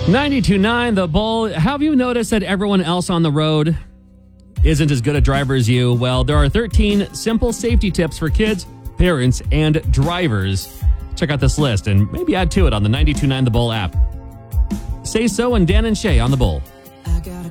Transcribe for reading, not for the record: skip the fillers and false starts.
92.9 The Bull. Have you noticed that everyone else on the road isn't as good a driver as you? Well, there are 13 simple safety tips for kids, parents, and drivers. Check out this list and maybe add to it on the 92.9 The Bull app. Say So and Dan and Shay on The Bull.